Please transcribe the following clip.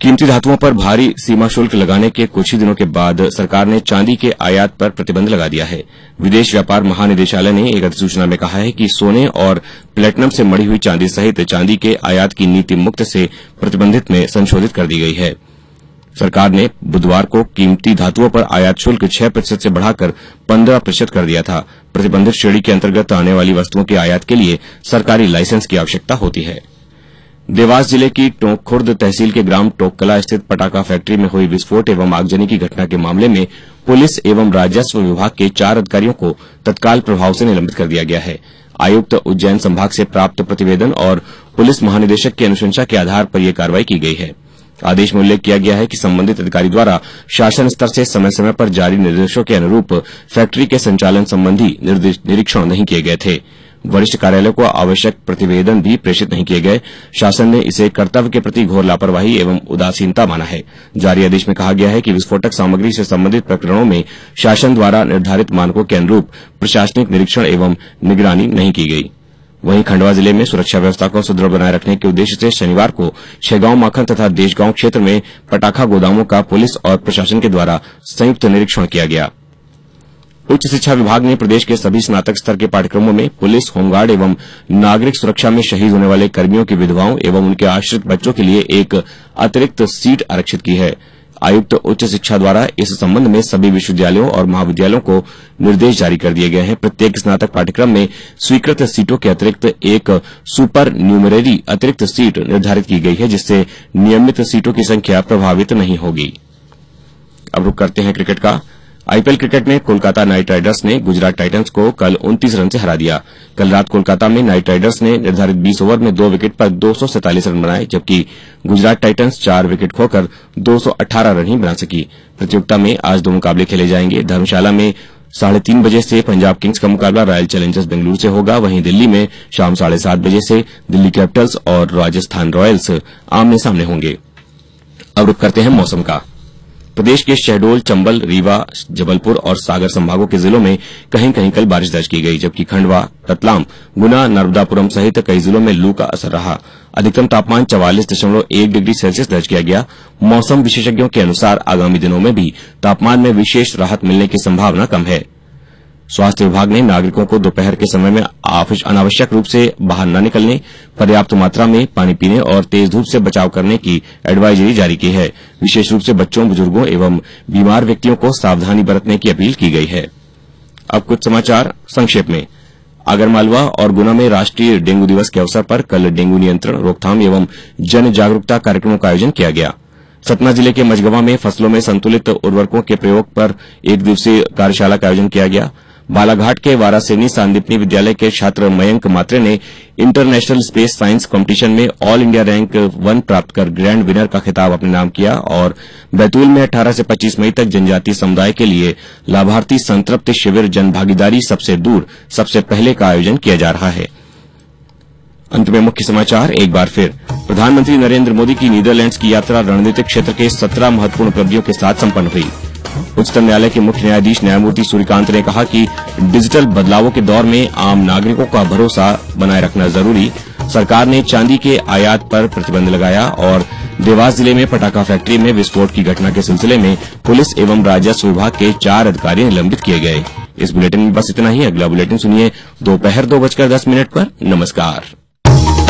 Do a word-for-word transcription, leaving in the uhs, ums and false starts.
कीमती धातुओं पर भारी सीमा शुल्क लगाने के कुछ ही दिनों के बाद सरकार ने चांदी के आयात पर प्रतिबंध लगा दिया है। विदेश व्यापार महानिदेशालय ने एक अधिसूचना में कहा है कि सोने और प्लेटिनम से मढ़ी हुई चांदी सहित चांदी के आयात की नीति मुक्त से प्रतिबंधित में संशोधित कर दी गई है। सरकार ने बुधवार को कीमती धातुओं पर आयात शुल्क छह प्रतिशत से बढ़ाकर पंद्रह प्रतिशत कर दिया था। प्रतिबंधित श्रेणी के अंतर्गत आने वाली वस्तुओं के आयात के लिए सरकारी लाइसेंस की आवश्यकता होती है। देवास जिले की टोंक खुर्द तहसील के ग्राम टोककला स्थित पटाखा फैक्ट्री में हुई विस्फोट एवं आगजनी की घटना के मामले में पुलिस एवं राजस्व विभाग के चार अधिकारियों को तत्काल प्रभाव से निलंबित कर दिया गया है। आयुक्त उज्जैन संभाग से प्राप्त प्रतिवेदन और पुलिस महानिदेशक की अनुशंसा के आधार पर यह कार्रवाई की गई है। आदेश में उल्लेख किया गया है कि संबंधित अधिकारी द्वारा शासन स्तर से समय समय पर जारी निर्देशों के अनुरूप फैक्ट्री के संचालन संबंधी निरीक्षण नहीं किए गए थे। वरिष्ठ कार्यालय को आवश्यक प्रतिवेदन भी प्रेषित नहीं किए गए। शासन ने इसे कर्तव्य के प्रति घोर लापरवाही एवं उदासीनता माना है। जारी आदेश में कहा गया है कि विस्फोटक सामग्री से संबंधित प्रकरणों में शासन द्वारा निर्धारित मानकों के अनुरूप प्रशासनिक निरीक्षण एवं निगरानी नहीं की गई। वहीं खंडवा जिले में सुरक्षा व्यवस्था को सुदृढ़ बनाए रखने के उद्देश्य से शनिवार को छहगांव माखन तथा देशगांव क्षेत्र में पटाखा गोदामों का पुलिस और प्रशासन के द्वारा संयुक्त निरीक्षण किया गया। उच्च शिक्षा विभाग ने प्रदेश के सभी स्नातक स्तर के पाठ्यक्रमों में पुलिस, होमगार्ड एवं नागरिक सुरक्षा में शहीद होने वाले कर्मियों की विधवाओं एवं उनके आश्रित बच्चों के लिए एक अतिरिक्त सीट आरक्षित की है। आयुक्त उच्च शिक्षा द्वारा इस संबंध में सभी विश्वविद्यालयों और महाविद्यालयों को निर्देश जारी कर दिए गए हैं। प्रत्येक स्नातक पाठ्यक्रम में स्वीकृत सीटों के अतिरिक्त एक सुपर न्यूमररी अतिरिक्त सीट निर्धारित की गई है, जिससे नियमित सीटों की संख्या प्रभावित नहीं होगी। अब रुक करते हैं क्रिकेट का। आईपीएल क्रिकेट में कोलकाता नाइट राइडर्स ने गुजरात टाइटंस को कल उनतीस रन से हरा दिया। कल रात कोलकाता में नाइट राइडर्स ने निर्धारित बीस ओवर में दो विकेट पर दो सौ सैंतालीस रन बनाए, जबकि गुजरात टाइटंस चार विकेट खोकर दो सौ अठारह रन ही बना सकी। प्रतियोगिता में आज दो मुकाबले खेले जाएंगे। धर्मशाला में साढ़े तीन बजे से पंजाब किंग्स का मुकाबला रॉयल चैलेंजर्स बेंगलुरु से होगा। वहीं दिल्ली में शाम साढ़े सात बजे से दिल्ली कैपिटल्स और राजस्थान रॉयल्स आमने सामने होंगे। अब रुक करते हैं मौसम का। प्रदेश के शहडोल, चंबल, रीवा, जबलपुर और सागर संभागों के जिलों में कहीं कहीं कल बारिश दर्ज की गई, जबकि खंडवा, रतलाम, गुना, नर्मदापुरम सहित कई जिलों में लू का असर रहा। अधिकतम तापमान चवालीस दशमलव एक डिग्री सेल्सियस दर्ज किया गया। मौसम विशेषज्ञों के अनुसार आगामी दिनों में भी तापमान में विशेष राहत मिलने की संभावना कम है। स्वास्थ्य विभाग ने नागरिकों को दोपहर के समय में अनावश्यक रूप से बाहर न निकलने, पर्याप्त मात्रा में पानी पीने और तेज धूप से बचाव करने की एडवाइजरी जारी की है। विशेष रूप से बच्चों, बुजुर्गों एवं बीमार व्यक्तियों को सावधानी बरतने की अपील की गई है। अब कुछ समाचार संक्षेप में। आगरमालवा और गुना में राष्ट्रीय डेंगू दिवस के अवसर पर कल डेंगू नियंत्रण, रोकथाम एवं जन जागरूकता कार्यक्रमों का आयोजन किया गया। सतना जिले के मझगवां में फसलों में संतुलित उर्वरकों के प्रयोग पर एक दिवसीय कार्यशाला का आयोजन किया गया। बालाघाट के वारासेनी सांदीपनी विद्यालय के छात्र मयंक मात्रे ने इंटरनेशनल स्पेस साइंस कॉम्पिटिशन में ऑल इंडिया रैंक वन प्राप्त कर ग्रैंड विनर का खिताब अपने नाम किया। और बैतूल में अठारह से पच्चीस मई तक जनजातीय समुदाय के लिए लाभार्थी संतृप्ति शिविर जन भागीदारी सबसे दूर सबसे पहले का आयोजन किया जा रहा है। अंत में मुख्य समाचार एक बार फिर। प्रधानमंत्री नरेंद्र मोदी की नीदरलैंड्स की यात्रा रणनीतिक क्षेत्र के सत्रह महत्वपूर्ण उपलब्धियों के साथ संपन्न हुई। उच्चतम न्यायालय के मुख्य न्यायाधीश न्यायमूर्ति सूर्यकांत ने कहा कि डिजिटल बदलावों के दौर में आम नागरिकों का भरोसा बनाए रखना जरूरी। सरकार ने चांदी के आयात पर प्रतिबंध लगाया। और देवास जिले में पटाखा फैक्ट्री में विस्फोट की घटना के सिलसिले में पुलिस एवं राजस्व विभाग के चार अधिकारी निलंबित किए गए। इस बुलेटिन में बस इतना ही। अगला बुलेटिन सुनिए दोपहर दो बजकर दस मिनट पर। नमस्कार।